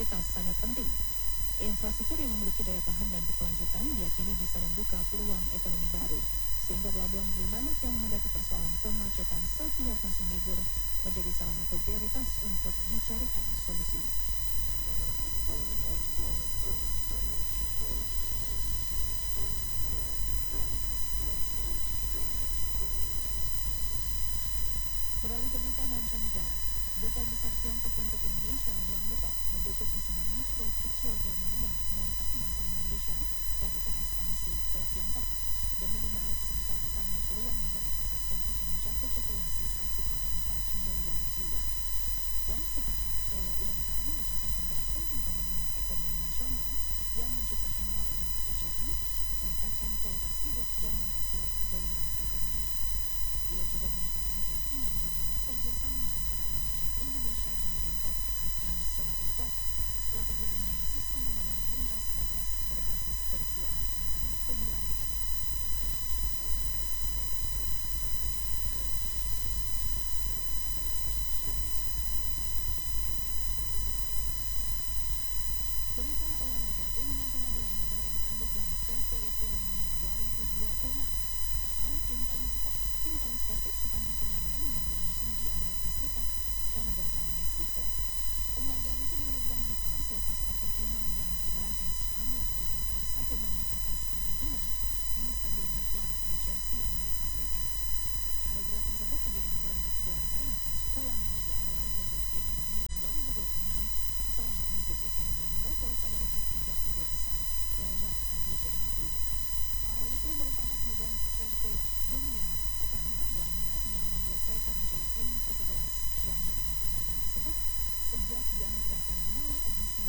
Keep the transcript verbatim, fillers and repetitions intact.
konektivitas sangat penting. Infrastruktur yang memiliki daya tahan dan berkelanjutan diyakini bisa membuka peluang ekonomi baru, sehingga pelabuhan Gilimanuk yang menghadapi persoalan kemacetan saat pihak musim libur menjadi salah satu prioritas untuk dicarikan solusi. Beralih ke berita mancanegara, Duta Besar Tiongkok untuk Indonesia, Wang Butok, mendukung usaha mikro, kecil, dan menengah umkm asal Indonesia melakukan ekspansi ke Tiongkok demi meraup sebesar-besarnya peluang dari pasar Tiongkok yang